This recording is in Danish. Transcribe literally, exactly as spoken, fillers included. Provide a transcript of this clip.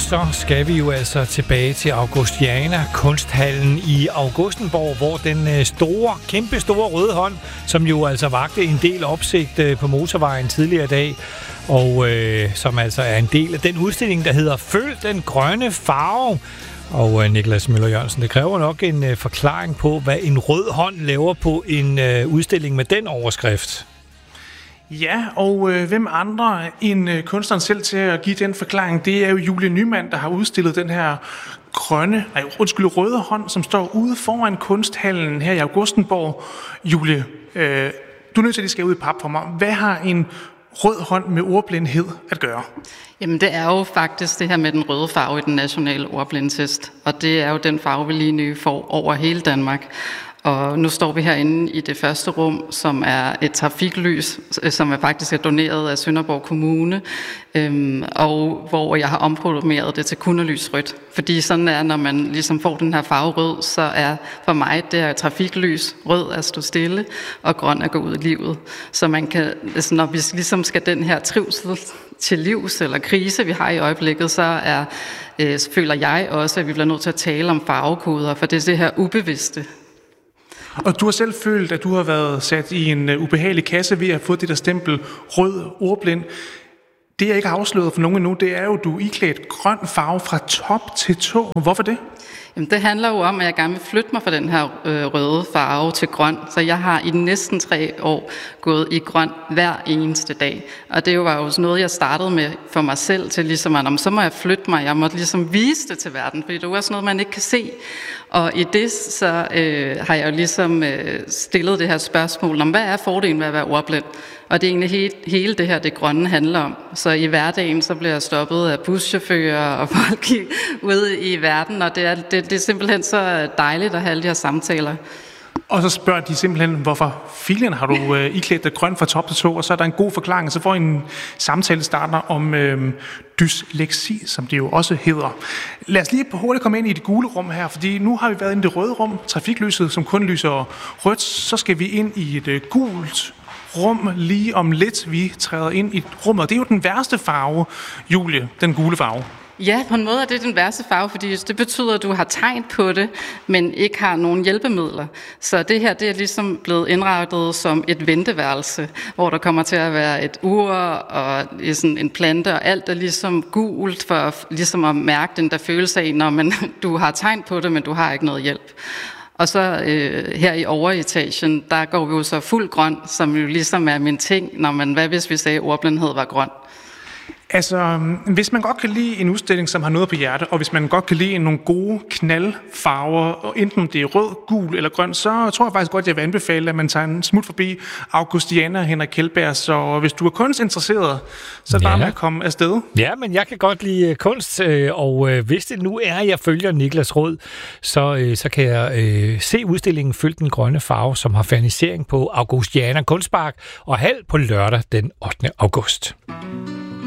så skal vi jo altså tilbage til Augustiana Kunsthallen i Augustenborg, hvor den store, kæmpe store røde hånd, som jo altså vagte en del opsigt på motorvejen tidligere i dag, og øh, som altså er en del af den udstilling, der hedder Følg den grønne farve. Og øh, Niklas Møller Jørgensen, det kræver nok en øh, forklaring på, hvad en rød hånd laver på en øh, udstilling med den overskrift. Ja, og øh, hvem andre end øh, kunstneren selv til at give den forklaring, det er jo Julie Nyman, der har udstillet den her grønne, nej, undskyld, røde hånd, som står ude foran kunsthallen her i Augustenborg. Julie, øh, du er nødt til at lige skal ud i pap for mig. Hvad har en rød hånd med ordblindhed at gøre? Jamen det er jo faktisk det her med den røde farve i den nationale ordblindtest, og det er jo den farve, vi lige nu får over hele Danmark. Og nu står vi herinde i det første rum, som er et trafiklys, som er faktisk er doneret af Sønderborg Kommune, øhm, og hvor jeg har omprogrammeret det til kun at lys rødt. Fordi sådan er, når man ligesom får den her farve rød, så er for mig det er trafiklys, rød er stå stille, og grøn er gå ud i livet. Så man kan, altså når vi ligesom skal den her trivsel til livs eller krise, vi har i øjeblikket, så er, øh, så føler jeg også, at vi bliver nødt til at tale om farvekoder, for det er det her ubevidste. Og du har selv følt, at du har været sat i en ubehagelig kasse ved at få det der stempel rød ordblind. Det jeg ikke har afsløret for nogen endnu, det er jo, at du er iklædt grøn farve fra top til tå. Hvorfor det? Jamen, det handler jo om, at jeg gerne vil flytte mig fra den her øh, røde farve til grøn. Så jeg har i næsten tre år gået i grøn hver eneste dag. Og det var jo sådan noget, jeg startede med for mig selv til ligesom, at så må jeg flytte mig. Jeg må ligesom vise det til verden, fordi det er også noget, man ikke kan se. Og i det så øh, har jeg jo ligesom øh, stillet det her spørgsmål om, hvad er fordelen ved at være ordblind? Og det er egentlig hele, hele det her, det grønne handler om. Så i hverdagen, så bliver jeg stoppet af buschauffører og folk i, ude i verden, og det er, det, det er simpelthen så dejligt at have alle de her samtaler. Og så spørger de simpelthen, hvorfor filen har du øh, iklædt dig grøn fra top til tå, og så er der en god forklaring, så får I en samtale starter om øh, dysleksi, som det jo også hedder. Lad os lige på hurtigt komme ind i det gule rum her, fordi nu har vi været i det røde rum, trafiklyset, som kun lyser rødt, så skal vi ind i et øh, gult rum lige om lidt. Vi træder ind i rummet, og det er jo den værste farve, Julie, den gule farve. Ja, på en måde er det den værste farve, fordi det betyder, at du har tegn på det, men ikke har nogen hjælpemidler. Så det her, det er ligesom blevet indrettet som et venteværelse, hvor der kommer til at være et ur og sådan en plante, og alt er ligesom gult for ligesom at mærke den der følelse af, når man, du har tegn på det, men du har ikke noget hjælp. Og så øh, her i overetagen, der går vi jo så fuld grøn, som jo ligesom er min ting, når man, hvad hvis vi sagde, at ordblindhed var grøn? Altså, hvis man godt kan lide en udstilling, som har noget på hjerte, og hvis man godt kan lide nogle gode knaldfarver, og enten det er rød, gul eller grøn, så tror jeg faktisk godt, jeg vil anbefale, at man tager en smut forbi Augustiana og Henrik Kjeldberg. Så hvis du er kunstinteresseret, så er det bare med at komme afsted. Ja, men jeg kan godt lide kunst, og hvis det nu er, at jeg følger Niklas råd, så, så kan jeg øh, se udstillingen Følg den grønne farve, som har fernisering på Augustiana Kunstpark og halv på lørdag den ottende august.